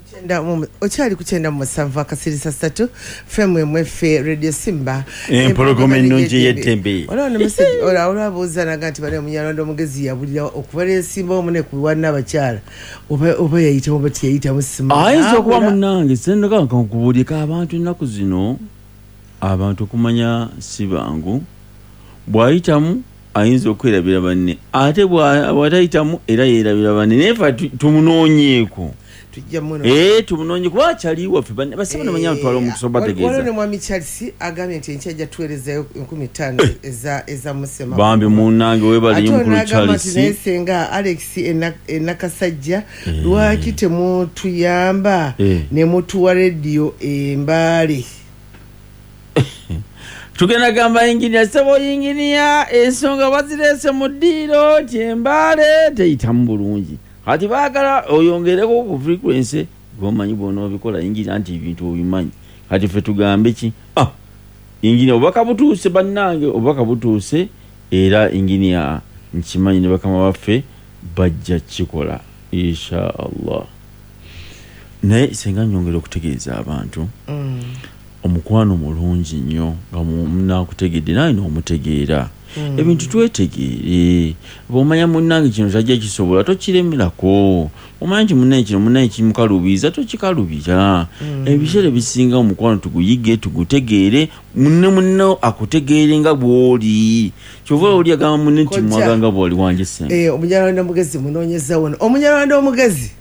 Ochali kuchenda mu Sava kasirisa 3 FMMF Radio Simba empologome nungi yetembe ona message ola boza naganti bale munyalando mugezi yabulira okubale Simba omune kuwana abakyala oba yayita obati yayita musima aizo kuba munange sendaka nkubulika abantu naku zino abantu kumanya sibangu bwayitamu ayinza okwerabira banne ate bwatayitamu era yerabira banne nefa tumunoonyeeko tumunonye kuba chaliwo fe basaba namanya ntwalo mu kusoba tegeza wano ne mwami Chelsea agamye nti enchaja tuwerezayo 15 eza musema bambi munange webali mukulu Chelsea nesenga Alex enakasajja lwaki temutuyamba ne mutuwa radio embale tugenda gamba engineer sabo engineer ensonga bazirese mu ddiiro tyembale teyitamu bulungi ati baagala oyongereko ku frequency gomanyi bono bikola injira anti ibintu obimanyi ati fe tugambe ki ingine obaka butuuse bannange obaka butuuse era ingine nkimanyi ne bakama baffe bajja kikola insha Allah naye senga nyongera okutegeeza abantu omukwano mulungi nnyo nga munakutegedde naye n'omutegeera ebintu twetegeere bw'omanya munnange kino tajja kisobola tokiremerako omanya nti munnaye kimukalubiza tokikalubira ebiseera bisinga omukwano tuguyige tugutegeere munne akutegeere nga bw'oli kyova oli agamba munne nti mwaganga bw'oli wanje sente omunyalwanda omugezi munoonyeza wono omunyalwanda omugezi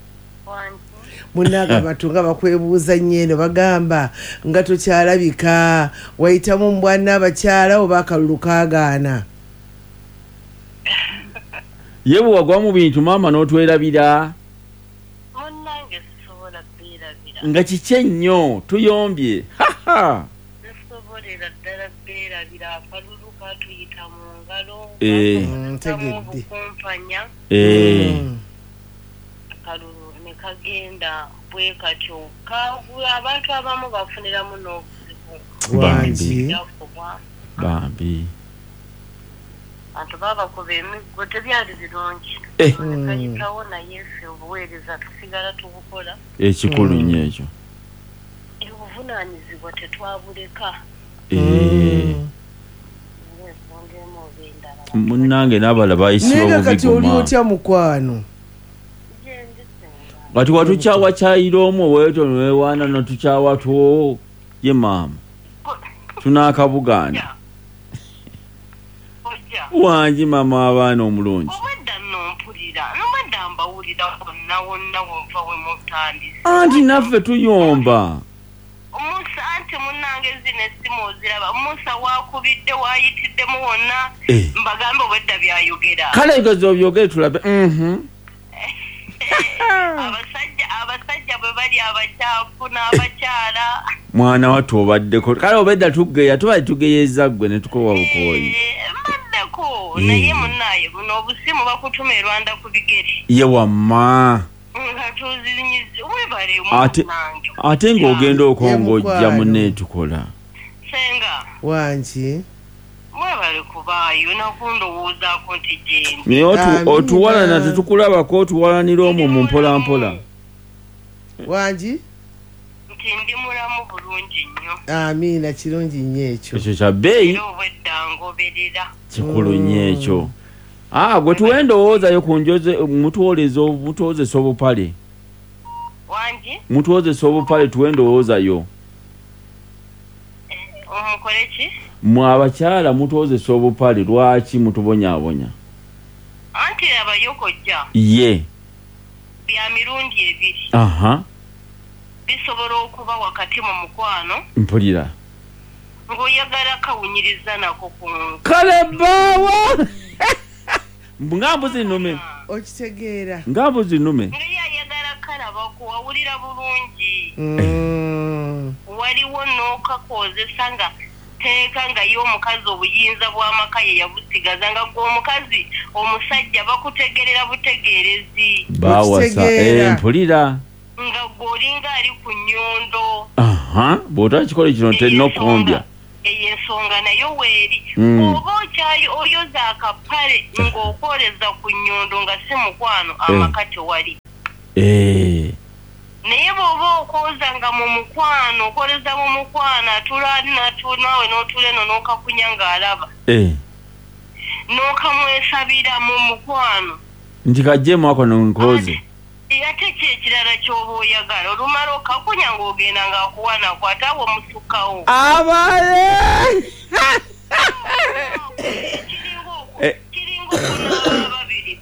munaga batunga bakwebuuza nnyeno bagamba nga tokyalabika wayitamu mbwana abakyala oba akalulu kaagaana ye bwe wagwa mu bintu maama n'otwerabira munnange sisobola beerabira nga kiki ennyo tuyombye sisobolera ddala beerabira akalulu katuyita mu ngalo ntegedde kumpanya akalulu kagenda bwe katyo abantu abamu bafuniramu n'obuzibu bambi abantu babakuba emiggo tebyali birungi kayitawo naye ffe obuweereza tusigala tubukola ekikulu nnyo ekyo obuvunaanyizibwa tetwabuleka munnange n'abala bayisibwa naye kati oli otya mukwano kati watukyawa kyayira omu oweeto newewaana notukyawa two ye maama tunaakabugana wangi maama abaana omulungi anti naffe tuyomba anti munnange zino essimu oziraba musa wakubidde wayitiddemu wonna mbagambe obwedda byayogera kale egozi obyogere tulabe abasajja bwe bali abakyafu n'abakyala mwana wattu obaddeko kale obedda tugeya tubali tugeyeza ggwe ne tukoba bukooyi mbaddeko naye munnaye buno obusimu bakutuma erwanda ku bigere ye wamma nga tuzinyizi webale ate ng'ogenda okongojja munne tukola senga wangi mwebale kubaayo nakundowoozaako nti gyendi naye otuwalana tetukulabako otuwalanira omwo mu mpolampola wangi nti ndi mulamu bulungi nnyo amiina kirungi nnyo ekyo kya bbeeyi obwedda ngoberera kikulu nnyo ekyo gwe tuwe ndowoozayo ku njoze mutuwozesa obupale wangi mutuwozesa obupale tuwe ndowoozayo omukole ki mwe abakyala mutuwozesa obupale lwaki mutubonyaabonya anti abayokojja ye bya mirundi ebiri bisobola okuba wakati mu mukwano mpulira ng'oyagala kawunyiriza nako ku kale bbaawa ngambu zinume okitegeera ngambu zinume ngaye ayagala kalabako wawulira bulungi waliwo n'okakozesa nga teeka nga ye omukazi obuyinza bw'amaka ye yabusigaza nga gwe omukazi omusajja bakutegerera butegeerezi bawasa mpulira nga gwolinga ali ku nnyondo bw'otakikola kino terinokumbya eyo ensonga nayo weeri oba oyoza akapale ng'okwoleza ku nnyondo nga si mukwano amaka tewali naye bw'oba okozanga mu mukwano okoleza mu mukwano atulanawe n'otuleno n'okakunya ng'alaba n'okamwesabira mu mukwano nti kajjemu ako nonkoze ate kyekirala ky'oba oyagala olumala okakunya ng'ogenda ng'akuwanako ate abo omusukkawo abaye kiringa okunaaba babiri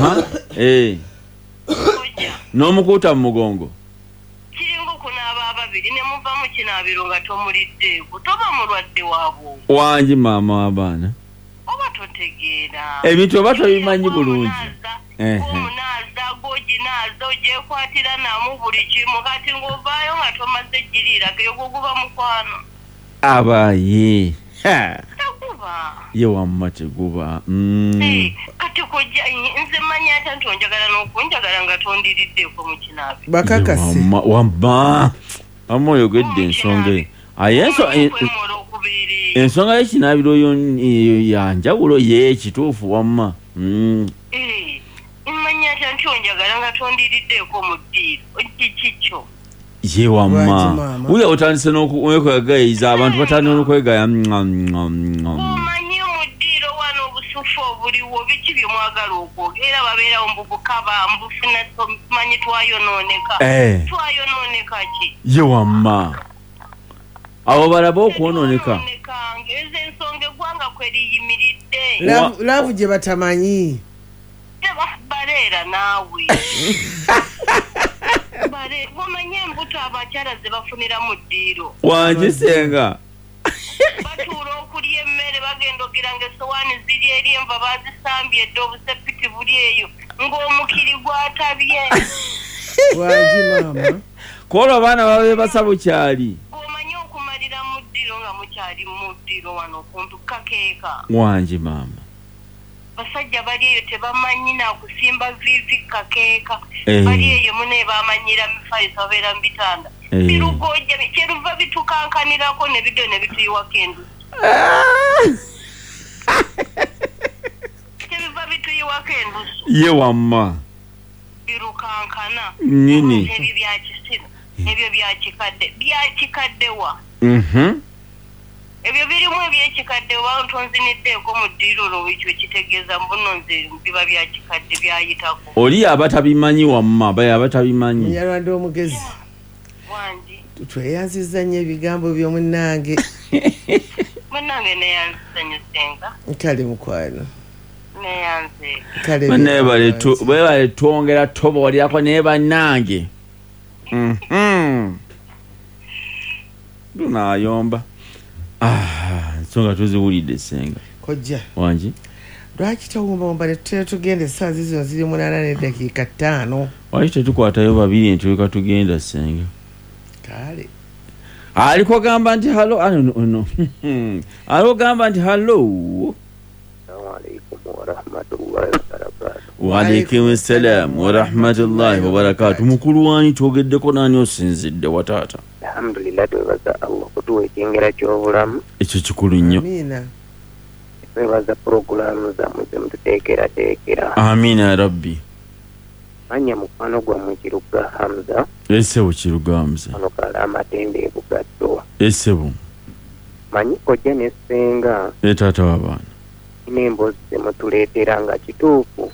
n'omukuuta mu mugongo kiringa okunaaba ababiri ne muva mu kinaabiro nga tomuliddeeko toba mulwadde waabwo wangi maama w'abaana oba totegeera ebintu oba tobimanyi bulungi omunaaza gwoginaaza ogyekwatira namu buli kimu kati ng'ovaayo nga tomaze giriirako eyo guguba mukwano abaye teguba ye wamma teguba kati kojja nze manya ate nti onjagala n'okunjagala nga tondiriddeeko mu kinaabi bakakase wamma wamma oyogedde ensonga ensonga y'ekinaabiro yanjawulo yeekituufu wamma manya ate nti onjagala nga tondiriddeeko mu ddiiro kikyo ye wamma wuya otandise n'okwegayiriza abantu batandika n'okwegaya omanyi mu ddiiro wano obusufu obuliwo biki bye mwagala okwogera babeerawo mbubukaba mbufuna manyi twayonooneka ki ye wamma abo balaba okwonooneka ezo ensonga eggwanga kwe liyimiridde laavu gye batamanyi baleera naawe omanyi embuto abakyala ze bafunira mu ddiiro wangisenga batuula okulya emmere bagenda ogiranga esowaani ziri eri enva bazisambye dde obusepiti buli eyo ng'omukiri gwatabye wangi maama koolwa abaana babe basa bukyali omanyi okumalira mu ddiiro nga mukyali mu ddiiro wano okuntu kakeeka wangi maama basajja bali eyo tebamanyi nakusimba vivi kakeeka bali eyo mune bamanyira mifaliso babeera mu bitanda birugojja kyeruva bitukankanirako ne bidyo ne bituyiwako endusu kyebiva bituyiwako endusu ye wamma birukankana nini ebyo byakisiro ebyo byakikaddewa ebyo birimu ebyekikadde oba ntonziniddeeko mu ddiiro olwo ekyo kitegeeza mbuno nze biba byakikadde byayitako oli abatabimanyi wamma baye abatabimanyi munyalwanda omugezi wangi tweyanziza nnyo ebigambo by'omunnange munnange neyanziza nnyo senga kale mukwano neyanze bwebale twongera toboolirako naye bannange tunayomba nsonga tuziwulidde senga kojja wangi lwaki towumbawumba netutera tugenda essaawa zizino ziri 8:05 waki tetukwatayo babiri ntiweka tugenda senga kale aliko gamba nti halo no aliko gamba nti halo waalaikum salaam warahmatullahi wabarakatu mukulu wani twogeddeko nani osinzidde wataata alhamdulillah twebaza allah kutuwa ekyengera ky'obulamu ekyo kikulu nnyo amina twebaza purogulaamu zammwe zemututeekerateekera amina ya rabbi manya mukwano gwammwe kiruga hamza esebo kiruga hamza ano kala amatende ebugatto esebo manyi kojja nessenga taata w'abaana n'emboozi zemutuleetera nga kituufu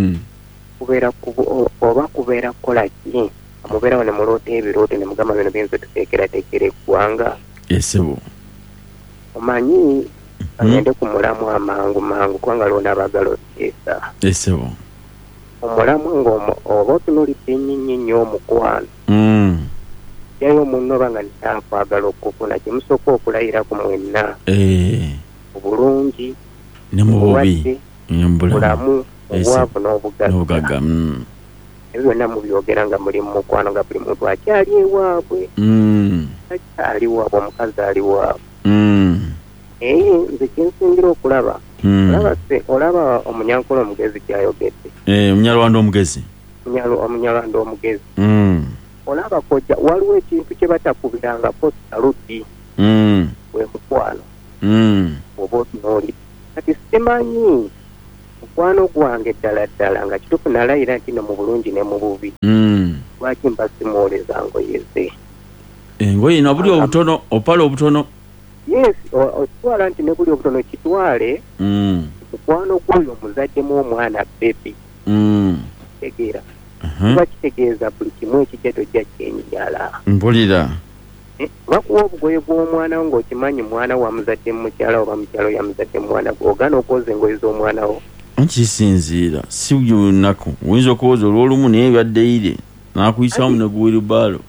oba kubeera kukola ki amubeerawo ne muloota ebirooto ne mugamba bino byenze tuteekerateekera eggwanga esebo omanyi agende ku mulamu amangu kubanga lona abagala oteesa esebo omulamu ng'oba otunulidde ennyinnyi nnyo omukwano yayo munno oba nga nitakwagala okufuna kimusooka okulayiraku mwenna obulungi ne mu bubi bulamu obwavu n'obugagga ebyo byonna mubyogera nga muli mu mukwano nga buli muntu akyali ewaabwe akyali waabwe omukazi ali waabwe naye nze kinsingira okulaba olaba omunyankole omugezi kyayogedde omunyalwanda omugezi omunyalwanda omugezi olaba kojja waliwo ekintu kye batakubirangako saluti bwe mukwano oba otunuulidde kati simanyi mukwano gwange ddala ddala nga kituufu nalayira nti no mu bulungi ne mu bubi lwaki mbasimoleza ngoyeze engoye na buli obutono opala obutono yes otwala nti ne buli obutono kitwale mukwano gw'oyo omuzadde mu omwana bebi tegeera bakitegeeza buli kimu ekijja tojja kyenjala mpulira bakuwa obugoye bw'omwana wo ng'okimanyi mwana wa muzadde mukyala oba mukyala ya muzadde mwana gwogaana okwoza engoye z'omwana wo nkisinziira si buli lunaku oyinza okwoza olw'olumu naye byaddeire n'akuyisamu ne guwiribaalo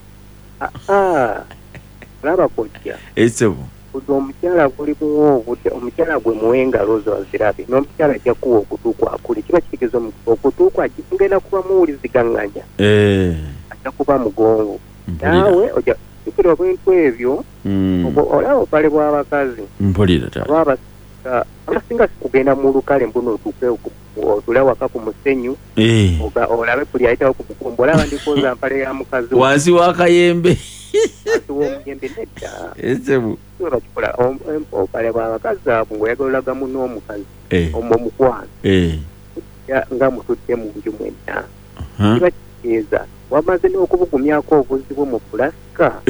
laba kojja esebo kuzi omukyala gulimu obudde omukyala gwe muwe engalo zo azirabe n'omukyala ajja kuwa okutuukwa akuli kiba kitegeeza okutuukwa kigenda kuba muwuliziganganya ajja kuba mugongo naawe ojja kukira obintu ebyo olaba obupale bw'abakazi mpulira taata abasinga kugenda mu lukale mbuno otuuke otule waka ku musenyu olabe kuli ayitawo ku mukumbo olaba ndikoza mpale ya mukazi wansi w'akayembe w'omuyembe nedda esebu bakikola obupale bw'abakazi abo ng'oyagalolaga muno omukazi omukwano nga mutudde mu nju mwenna kiba kitegeeza wamaze n'okubugumyako obuzibu mu pulasika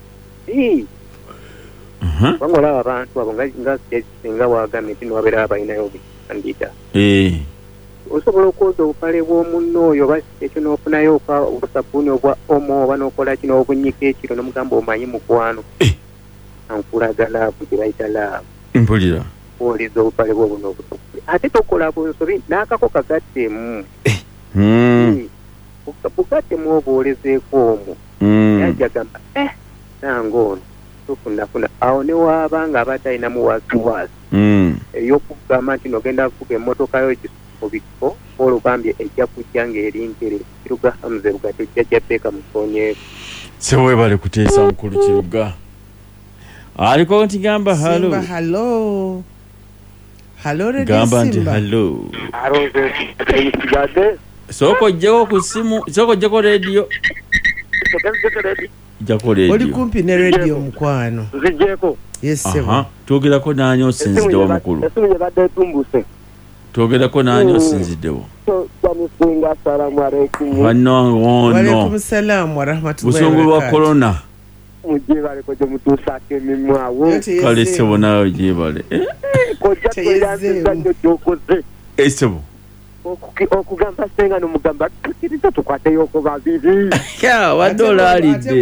kubanga olaba abantu abo nga singa wagamye nti niwabeera abalinayo bikandida osobola okwoza obupale bw'omunno oyo oba ekyo n'ofunayo obusabuuni obwa omo oba n'okola kino obunyika ekiro n'omugamba omanyi mukwano ankulaga laavu gye bayita laavu mpulira ooliza obupale bwo buno obutukule ate tokola bunsobi n'akako kagattemu bugattemu oba olezeeko omwo yajagamba nange ono tufunafuna awo ne waaba nga aba talinamu waasiwaasi ey'okugamba nti nogenda kuvuga emmotoka yo mu bifo olugambye ejja kujja ng'erinkere kiruga hamuze lugato jjajja peeka musoonyeeko sewebale kuteesa mukulu kiruga aliko nti gamba gamba nti halo sooka ojjeko ku ssimu sooka ojjeko rediyo oli kumpi ne rediyo mukwano nzigyeko twogerako naani osinziddewo mukulu twogerako naani osinziddewo waalaikum salaamu warahmatullahi busungu bwa korona mujebaleko gye mutuusaako emimwawo kale sebo naawe gyebale kojja tweyanziza nnyo gyokoze esebo okugamba senga nomugamba tukiriza tukwateyoko babiri wadde olaalidde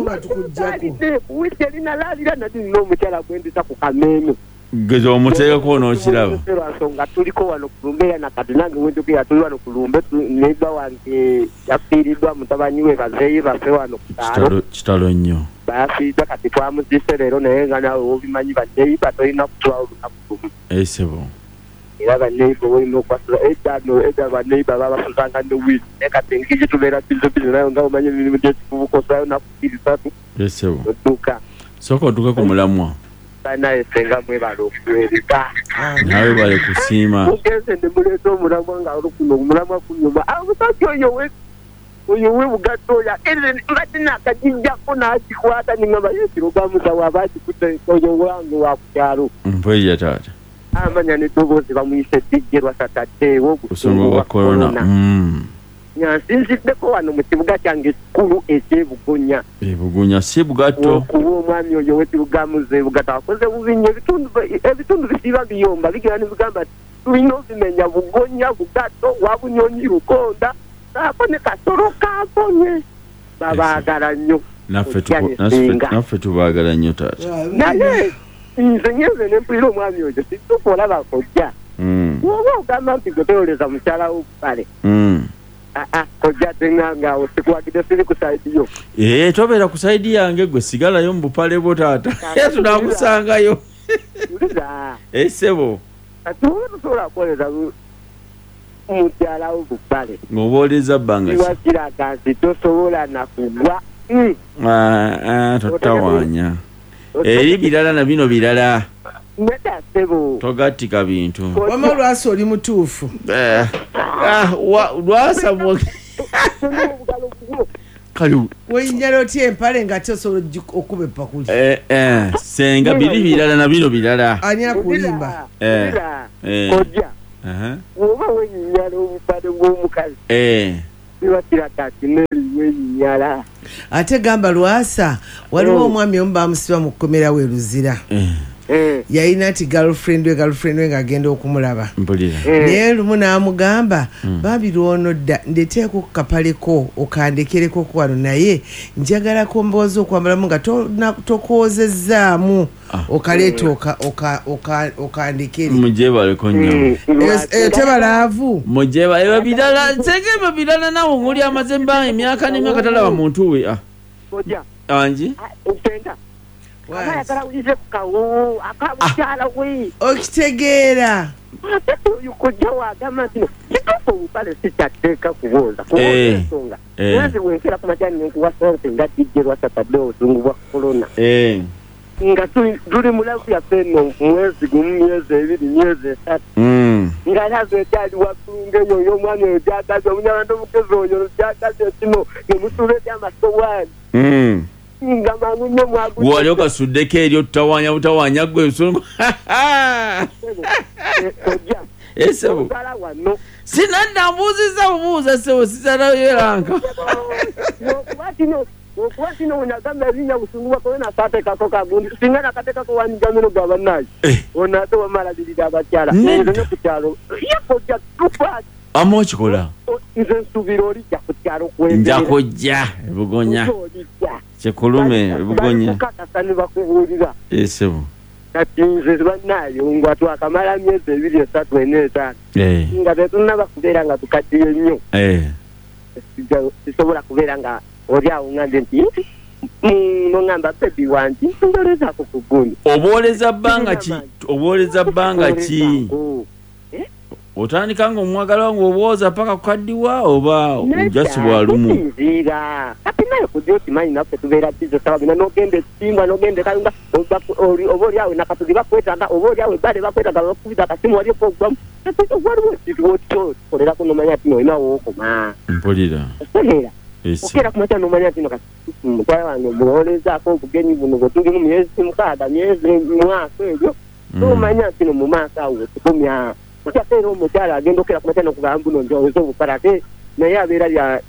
wiki erinalaalira nati nina omukyala gwendisa ku kameeme geza omuteekako n'okiraba nsonga tuliko wano kulumbe nakati nange wentukira tuli wano kulumbe neiba wange yafiiriddwa mutabani we bazeeyi bafe wano kutaalo kitalo nnyo bayafiiriddwa kati twamuzise leero naye nga nawe wobimanyi baneiba tolina kutwawo olunaku lumu esebo era baneiba olina okwasula edda baneiba babasuzanga ne wiiki naye kati ngiki tubeera bizobizo naye nga omanyi emirimu gy'ekivubuka osulayo nakukirisatu esebo odduka sooka odduke ku mulamwa naye senga mwebala okuwereka nawe bale kusiima mugenze ne muleeta omulamwa nga olukuno omulamwa kunyuma omusajja oyo webugatta oyo mbadde nakagijjako n'akikwata ningamba yekirogamusa waba akikutte oyo wange wakukyalo mpulira taata amanya n'eddoboozi bamuyise dijje lwasataddeewo busungu bwa korona nsinziddeko wano mu kibuga kyange ekikulu ekyebugonya ebugonya si bugatto okuwa omwami oyo wekirugamuze bugatto akoze bubi nnyo ebitundu bisiba biyomba bigera nibigamba tulina obimenya bugonya bugatto wabunyonyi lukonda ako ne kasolo kakonye babaagala nnyo naffe tubaagala nnyo taata naye nze ngenze nempulira omwami oyo situka olaba kojja oba ogamba nti gwetololeza mukyala w'obupale kojja tenganga osikuwagide siri ku saidi yo tobeera ku saidi yange gwe sigalayo mu bupale bwo taata tunakusangayo esebo kati oba tusobola kukoleza mukyala w'obupale ng'obooleza bbanga kiwakiraga nti tosobola nakugwa totawaanya eri birala na bino birala nedda sebo togattika bintu wama lwasi oli mutuufu lwasa kale wenyala otya empale nga tosobola okuba epakuli senga biri birala na bino birala ani akulimba kojja oba wenyala obupale bw'omukazi biwakira kati n'enyala ate gamba Lwasa waliwo omwami omu bamusiba mu kkomera we Luzira yalina ati girlfriend we ng'agenda okumulaba naye lumu n'amugamba bambi lwono dda ndeteeko ku kapaleko okandekereko ku wano naye njagala kombooza okwambalamu nga tokoozezzaamu okaleeta okandekere mujebaleko nnyo tebalaavu mujebala birala nsengeba birala nawe nguli amazemba emyaka n'emyaka talaba muntu we anji okitegeera kujja wagamba nti kituufu obupale sikyateeka kubooza kuboozaensonga mwezi wenkera ku majani nenkuwa sente nga dijje lwa Saturday obusungu bwa korona nga tuli mu lavu yaffe eno mwezi gumu myezi ebiri myezi esatu nga lavu ekyali waggulu ng'enyo y'omwami oyo gyagaze omunyalanda omugezi oyo gyagaze kino nemusuula ebyamasowaani nga mangunye mwagu wali okasuddeko eryo tutawanya butawanya gwe obusungu esebo sinadda mbuuziza bubuuza sebo sisalayeranka okuba kino onagamba ebinya busungu bwakowe nasatekako kagundi singa nakatekako wanigamiro ga bannayi ono ate wamalagirira abakyala nze kukyalo yakojja tufaati ama okikola nze nsuubira olijja ku kyalo nja kujja ebugonya kyekulume ebugonya kukakasa ne bakubuulira esebo kati nze bannayo nga twakamala myezi ebiri esatu ena etaano nga tetunaba kubeera nga tukaddiye nnyo sisobola kubeera nga oli awo ngambe nti nongamba bebi wanti ndolezaako ku gundi obuwoleza bbanga ki otandika nga omwagala ng'obwoza paka kukaddiwa oba ojasibwa lumu kati naye kujja okimanyi naffe tubeera kizo sawa bina nogenda ekitimba nogenda kalunga oba oli awe nakatuzi bakwetaga oba oli awe bale bakwetaga bakubiza akasimu wali okogwamu waliwo ekintu otyo tukolerako nomanya ati noinawo okoma mpulira otegeera okera kumakya nomanya ati mutwala wange muwolezaako obugenyi buno bwetulimu myezi 6 myezi mwaka ebyo nomanya ati no mu maaso awo tukomya okyakeera omukyala agenda okera kumakya nokugamba buno njoweza obupala ate naye abeera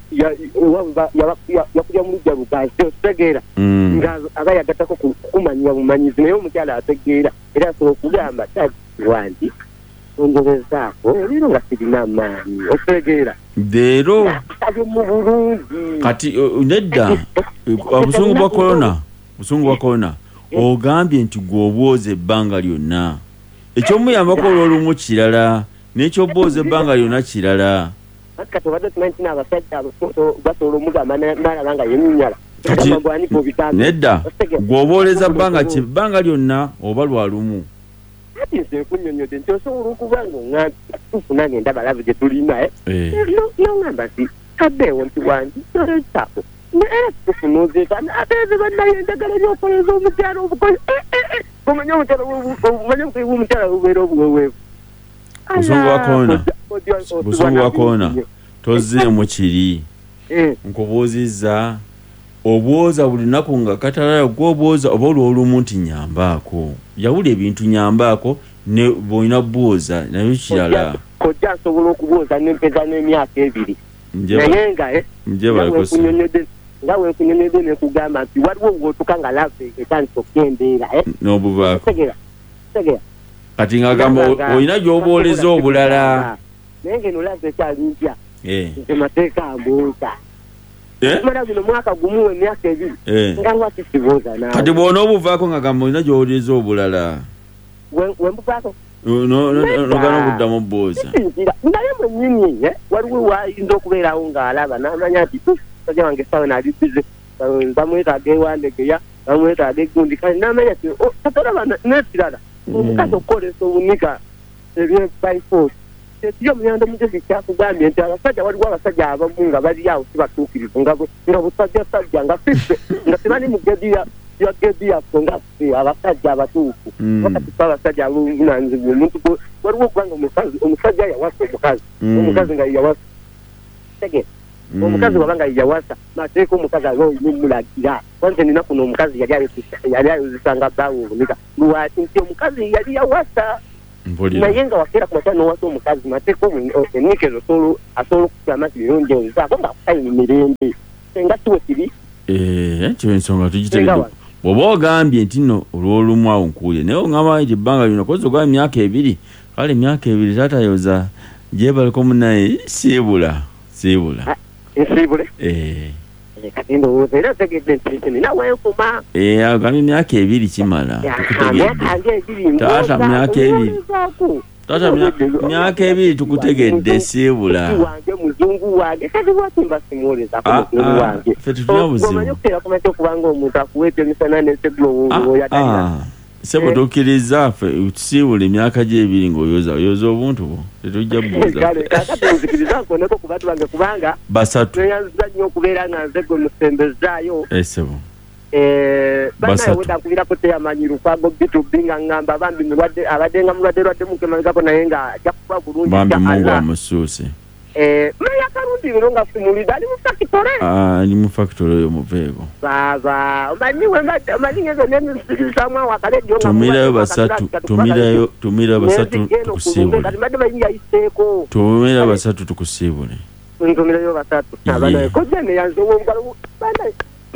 yakulya mulujja lugazi otegeera nga aba yagatako kukumanyira bumanyizi naye omukyala ategeera era asobola okugamba wanti ongerezaako leero nga sirina amaanyi otegeera leero ali mu bulungi kati nedda obusungu bwa korona ogambye nti gw'obwoza ebbanga lyonna ekyomuyambako olw'olumu kirala n'ekyobwoza ebbanga lyonna kirala kati obadde tumanyi tina abasajja basobola omugamba nalaba nga yenyinyala nedda gw'obooleza bbanga lyonna oba lwa lumu ati nze nkunyonyodde nti osobola okuba nga tufuna ngenda balavu gye tulina nongamba nti kaddeewo nti wanti tolezaako era tufunuuzeeta ateeze bannayo endagala ebyokoleza omukyala obukozi omanye omukyala bubeera obuweweevu busungu wa koona tozzeemu kiri nkubuuzizza obwoza buli nnaku nga katalala gw'obwoza oba olw'olumu nti nyambaako yawula ebintu nyambaako ne bw'olina bwoza nayo kirala kojja nsobola okubwoza n'empeza n'emyaka ebiri naye nga wenkunyonyodde nekugamba nti waliwo ng'otuka nga lave etandika okkendeera n'obuvaako kati ngagamba olina gy'obooleza obulala naye ngeno lave ekyali ntya nze mateeka ambuuza mala guno mwaka gumu emyaka ebiri nga lwaki sibooza nawe kati bw'ona obuvaako nga gamba olina gy'obooleza obulala wembuvaako nogana okuddamu booza naye mwenyini waliwo wayinza okubeerawo ng'alaba n'amanya nti sajja wange sawe naali bize bamwetaaga ewandegeya bamwetaaga egundi kale n'amanya ti tatolaba n'ekirala omukazi okukolesa obunika ebyebyforce ekiri omuyanda omugezi kyakugambye nti abasajja waliwo abasajja abamu nga bali awo sibatuukirivu nga busajjasajja nga fiffe nga tebali mu gedi yaffe nga ffe abasajja abatuufu wakati fe abasajja abobunanzibwa omuntu waliwo okubanga omusajja yawasa omukazi nga yawasa tegera omukazi wabanga yawasa mateeka omukazi alomulagira wante nina kuno omukazi yali ayozesanga bbaawe obunika lwaki nti omukazi yali yawasa naye nga wakeera ku makya n'owasa omukazi mateeko emikezo asobola okukutama kirungi zaako nga kusaini mirembe senga kiwe kiri ekyo ensonga tugitegedde bw'oba ogambye nti nno olw'olumu awo nkuulye naye oŋŋamba nti ebbanga lino kozi ogaba emyaka 2 kale emyaka 2 taatayoza gyebaliko munaye siibula ensiibule kati ndowooza era otegedde nti nina wenkuma agambye emyaka 2 kimala taata myaka 2 taata myaka 2 tukutegedde siibula wange muzungu wange kati lwaki mbasimuulizako muzungu wange ffe tutuna buzibu omanyi okuteera kumaze okubanga omuntu akuweeta emisana n'esegulooyatalina sebo tukkiriza ffe tusiibula emyaka gye 2 ng'oyoza obuntu bwo tetujja buuza nzikiriza nkoneko ku bantu bange kubanga basatu neyanziza nnyo okubeera nga nze gwe musembezaayo sebo banaye wetakubirako teyamanyi lukwago bitubi nga ngamba bambi abadde nga mulwadde mukemabigako naye nga ajja kuba bulungi bambi mungu amusuuse meya karundi biro nga simulida ali mu factory oyo muveeko baba omanyi ngezo nemisikirizamu awakaledio tumirayo basatu tukusiibule tumirayo basatu tukusiibule ntumirayo basatu abanaye koja neyanze obwomugalo banaye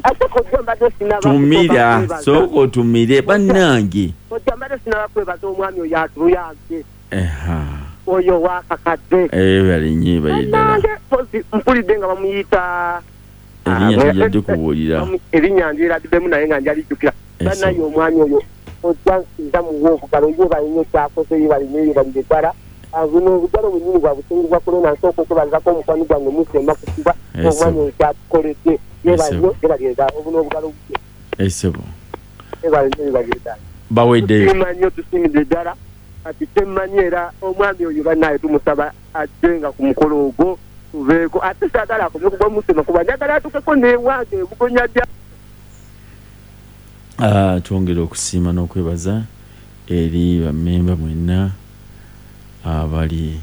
tumira soko otumire bannange ojambadde sinabakwebaza omwami oyo atuluyambe oyo wakakadde balinye bayeddala mpulidde nga bamuyita erinnya tujjadde kubuulira erinnya ndyeraddemu naye nga njalijjukira bannaye omwami oyo ojja nsinza muwe okugalo ye balinye kyakoze ye balinye ddala buno obugalo bwennyini bwa busungu bwa korona nsooka okwebalizako omukwano gwange musemba kusiba omwami oyo kyatukoledde yebalyebalyeeza obuno obugalo buke esebo yebalyebalyeeza baweddeyo tumanyi otusimidde ddala kati temmanyi era omwami oyo bannaye tumusaba ajjenga ku mukolo ogwo tubeeko ate saagala akomye okugwa musema kuba njagala atukeko newange ebugonya dya twongera okusiima n'okwebaza eri bammemba mwenna abali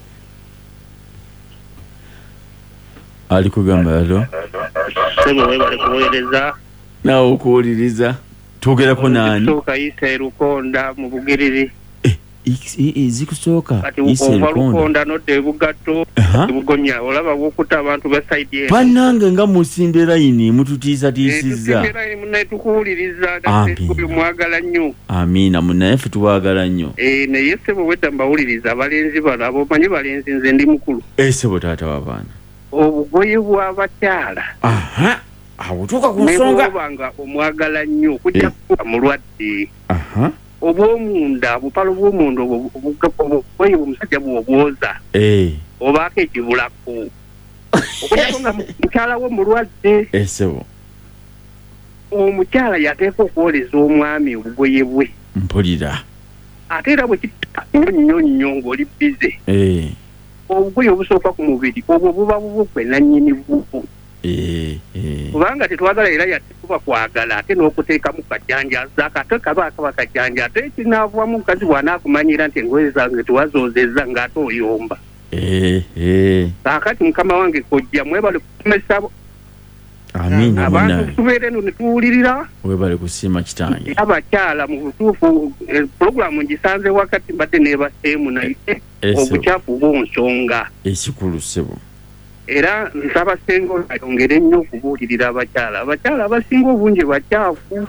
ali kugamba yalo sebo webale kuweereza nawe okuwuliriza twogerako naani kusooka Isa Lukonda mu Bugiriri zikusooka Isa Lukonda nodde ebugatto ebugonya olaba wokuta abantu ba side bannange nga musimbe layini mututiisatiisizza tusimbe layini munnaye tukuwuliriza kubi mwagala nnyo amiina munnaye ffe tuwagala nnyo naye sebo wedda mbawuliriza abalenzi bano abomanyi balenzi nze ndi mukulu sebo taata w'abaana obugoye bw'abakyala abutuuka ku nsonga nebwobanga omwagala nnyo kujja kuba mulwadde obwomunda bupalo bw'omunda obugoye omusajja bw'obwoza obaako ekibulako okujjako nga mukyala wo mulwadde esebo omukyala yateeka okwoleza omwami obugoye bwe mpulira ate era bwe kitako nnyo nnyo ng'oli bize obugoye obusooka ku mubiri obwo buba bubukwe nannyini bwo kubanga tetwagala era yatekuba kwagala ate n'okuteekamu kajanjaza akate kaba akaba kajanja ate ekinaavamu mukazi bw'anaakumanyira nti engoye zange tewazoozezza ng'ate oyomba kaakati mukama wange kojja mwebale kukomesa amiina abantu tubeere eno ne tuwulirira webale kusiima kitange abakyala mu butuufu pulogulaamu ngisanze wakati mbadde neebaseemu naye obukyafu bw'onsonga ekikulu ssebo era nsaba senga ayongere nnyo okubuulirira abakyala abasinga obungi bakyafu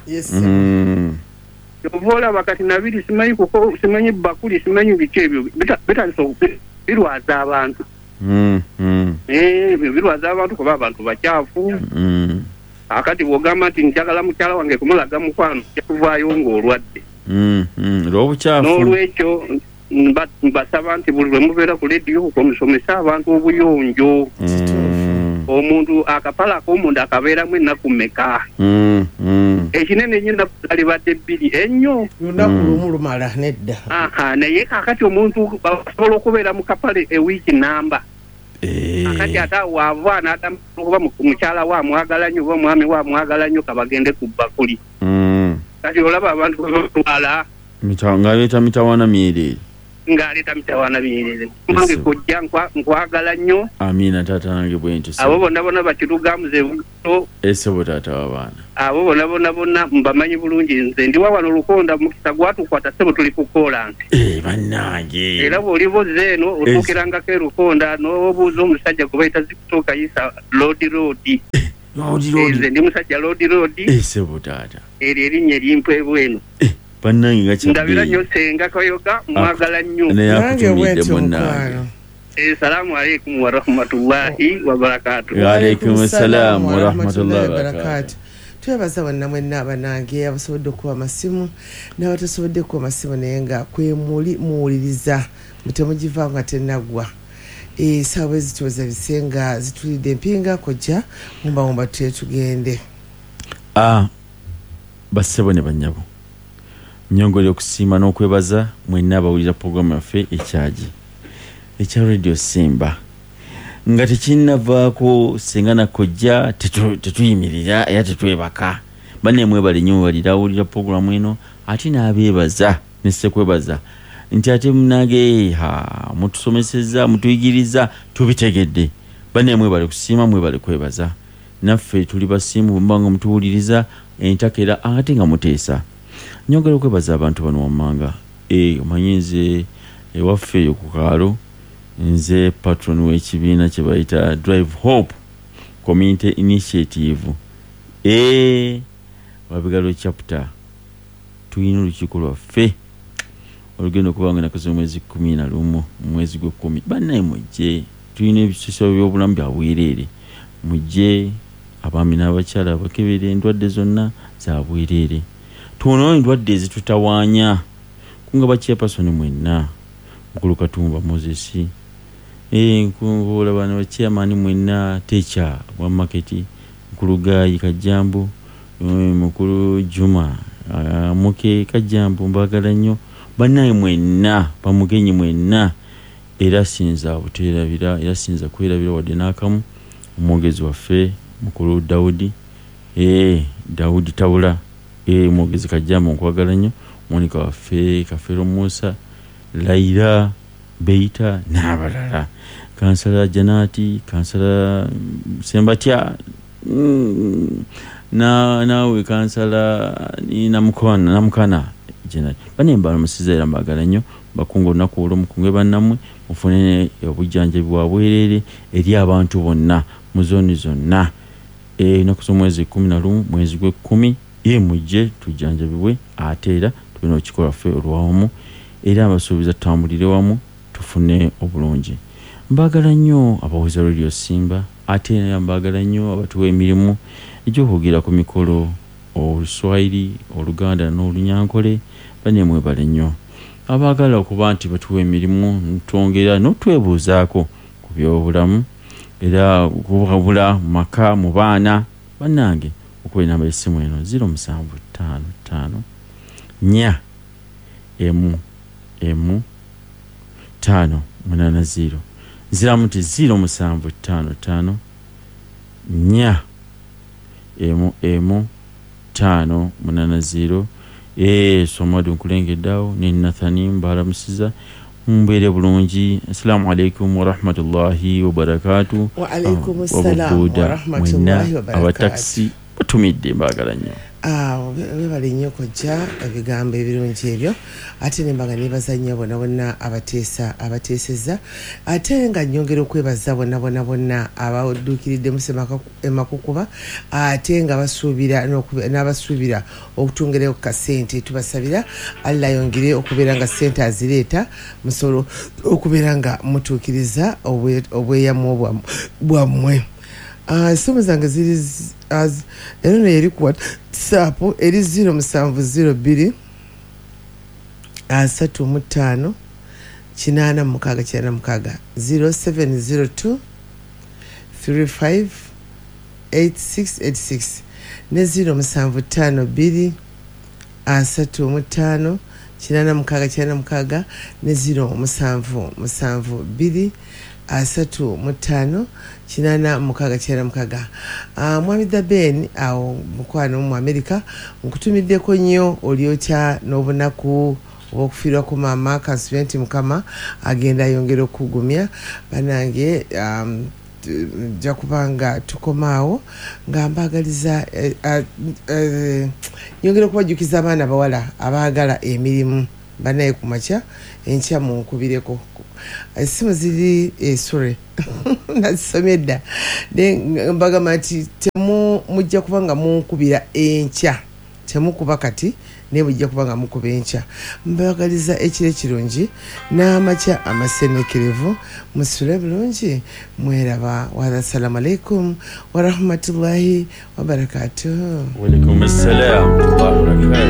ova olaba kati nabiri simanyi bakuli simanyi biki ebyo bitandisa birwaza abantu birwaza abantu kuba abantu bakyafu akati bw'ogamba nti njagala mukyala wange kumulaga mukwano kyakuvaayo ng'olwadde olw'obukyafu n'olwekyo mbasaba nti buli lwe mubeera ku lediyo musomesa abantu obuyonjo omuntu akapala ak'omuntu akabeeramu ennaku mmeka ekinene nnyo ennaku zalibadde 2 ennyo lunaku lumu lumala nedda naye kakati omuntu asobola okubeera mu kapale ewiiki namba akati ate waava n'addamu okuba mukyala wamwagala nnyo oba omwami wamwagala nnyo kabagende ku bakuli kati olaba abantu bebatwala nga leeta mitawaana myereere ng'aleeta mitawaana biyerere mpange kojja nkwagala nnyo amina taata nange bwentyo abo bonna bakirugamuze buto esebo taata w'abaana abo bonna mbamanyi bulungi nze ndi wawano Lukonda mukisa gwatukwata sebo tuli ku Kolansi bannange era bw'oliboze eno otuukirangako e Lukonda n'obuuza omusajja gwe bayita Zikutuuka Yisa Road nze ndi musajja Road esebo taata eryo erinnya erimpwebu eno bannange nga ndabira nnyo Senga Kayoga mwagala nnyo nange bwentyo mukwano. Assalamu alaikum wa rahmatullahi wa barakatuh. Wa alaikum assalam wa rahmatullahi wa barakatuh. Twebaza bonna mwenna abanange abasobodde okuba amasimu n'abatasobodde kuba amasimu naye nga kwe muli muwuliriza mutemugiva nga tennaggwa. Saawa ezituweza bisenga zitulidde empinga kojja mumba tugende. Bassebo ne bannyabo nyongole okusiima n'okwebaza mwenna abawulira puroguramu yaffe ekya Radio Simba nga tekinnavaako senga nakojja tetuyimirira era tetwebaka banne mwebale nnyo mwebaliira awulira puroguramu eno ate n'abeebaza nessekwebaza nti ate munage mutusomesezza mutuyigiriza tubitegedde banne mwebale kusiima mwebale kwebaza naffe tuli basiimu mbanga mutuwuliriza entakera ate nga muteesa nyongera okwebaza abantu bano wammanga omanyi nze ewaffe eyo ku kaalo nze patron w'ekibiina kye bayita Drive Hope Community Initiative Wabigalo chapter tuyina olukiiko lwaffe olugenda okubanga nakoze omwezi 11 mwezi gwe 10 bannaye mujje tuyina ebisuso by'obulamu bya bwereere mujje abaami n'abakyala abakebera endwadde zonna za bwereere tuono endwadde ezitutawaanya kunga bakyapasoni mwenna mukulu Katumba Moses nkumbula bano bakyamani mwenna techa wa market mukulu Gayi Kajambo mukulu Juma muke Kajambo mbagala nnyo bannaye mwenna bamugenyi mwenna era sinza buteerabira era sinza kwerabira wadde n'akamu omwogezi waffe mukulu Daudi Daudi Tabula mwogezi Kajambo nkwagala nnyo Monica waffe Kafero Musa Laira Beita n'abalala kansala Janati kansala Sembatya nawe kansala namukana Janati bane mbala musizera mbagala nnyo bakungu olunaku olw'omukungu bannamwe mufune obujjanjabi bwa bwereere eri abantu bonna mu zooni zonna ennaku z'omwezi 11 mwezi gwe 10 mujje tujjanjabibwe ate era tulina okikola ffe olwawamu era abasuubiza tutambulire wamu tufune obulungi mbagala nnyo abawuza Radio Simba ate era mbagala nnyo abatuwa emirimu egy'okugira ku mikolo Oluswayiri Oluganda n'Olunyankole bane mwebale nnyo abagala okuba nti batuwa emirimu ntwongera n'otwebuuzaako ku by'obulamu era kubula mu maka mu baana bannange okuba enamba y'essimu eno 0755 nya emu 580 nziramu nti 0755 nya emu 580 somadu nkulengeddawo ne Nathani mbalamusiza mbere bulungi. Assalamu alaikum wa rahmatullahi wa barakatuh. Wa alaikum assalam wa rahmatullahi wa barakatuh. Abataxi batumidde mbagala nnyo. Webale nnyo kojja ebigambo ebirungi ebyo ate nembaga nebaza nnyo bonna abateeseza ate nga nnyongera okwebaza bonna abadduukiridde emakukuba ate nga n'abasuubira okutungereko kasente tubasabira Allah yongere okubeera nga sente azireeta musolo okubeera nga mutuukiriza obweyamu bwammwe. Simu zange ziri eno eri ku WhatsApp eri 0702 35 86 0702 35 8686 ne 0752 35 86 ne 0772 35 86 Mwami Ben awo mukwano mu America nkutumiddeko nnyo olyotya n'obunaku okufiirwa ku maama kasubye nti mukama agenda ayongera okugumya banange nja kubanga tukomaawo nga mbagaliza nyongera okubajjukiza abaana bawala abaagala emirimu banaye ku makya enkya munkubireko esimu ziri sorry nazisomye edda mbagamba nti mujja kuba nga munkubira enkya temukuba kati naye bujja kuba nga mukuba enkya mbagaliza ekiro ekirungi n'amakya amasenekerevu musule bulungi mweraba wassalamu alaikum warahmatullahi wabarakatuh. Walaikum assalam wa rahmatullahi wa barakatuh.